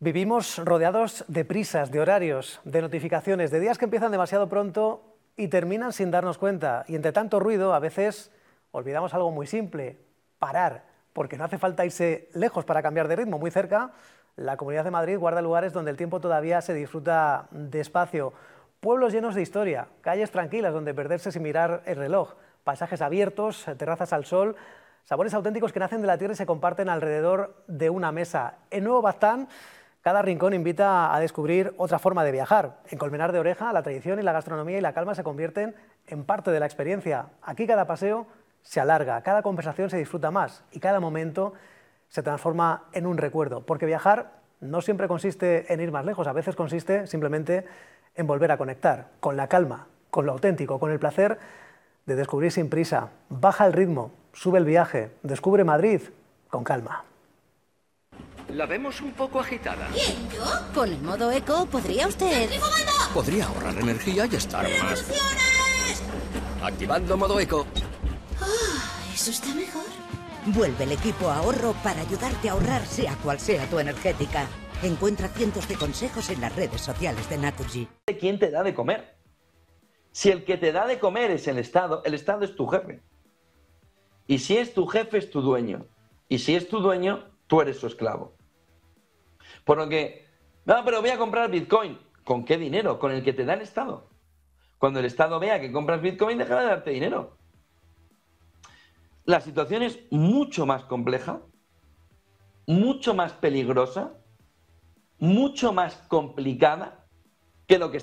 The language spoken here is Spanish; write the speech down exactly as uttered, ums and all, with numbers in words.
Vivimos rodeados de prisas, de horarios, de notificaciones, de días que empiezan demasiado pronto y terminan sin darnos cuenta. Y entre tanto ruido, a veces olvidamos algo muy simple: parar, porque no hace falta irse lejos para cambiar de ritmo. Muy cerca, la Comunidad de Madrid guarda lugares donde el tiempo todavía se disfruta despacio. Pueblos llenos de historia, calles tranquilas donde perderse sin mirar el reloj, paisajes abiertos, terrazas al sol, sabores auténticos que nacen de la tierra y se comparten alrededor de una mesa. En Nuevo Baztán, cada rincón invita a descubrir otra forma de viajar. En Colmenar de Oreja, la tradición y la gastronomía y la calma se convierten en parte de la experiencia. Aquí cada paseo se alarga, cada conversación se disfruta más y cada momento se transforma en un recuerdo. Porque viajar no siempre consiste en ir más lejos, a veces consiste simplemente en volver a conectar con la calma, con lo auténtico, con el placer de descubrir sin prisa. Baja el ritmo, sube el viaje, descubre Madrid con calma. La vemos un poco agitada. ¿Quién, yo? Con el modo eco podría usted... Podría ahorrar energía y estar más... Activando modo eco. Oh, eso está mejor. Vuelve el equipo ahorro para ayudarte a ahorrar sea cual sea tu energética. Encuentra cientos de consejos en las redes sociales de Naturgy. ¿Quién te da de comer? Si el que te da de comer es el Estado, el Estado es tu jefe. Y si es tu jefe, es tu dueño. Y si es tu dueño, tú eres su esclavo. Por lo que, no, pero voy a comprar Bitcoin. ¿Con qué dinero? Con el que te da el Estado. Cuando el Estado vea que compras Bitcoin, dejará de darte dinero. La situación es mucho más compleja, mucho más peligrosa, mucho más complicada que lo que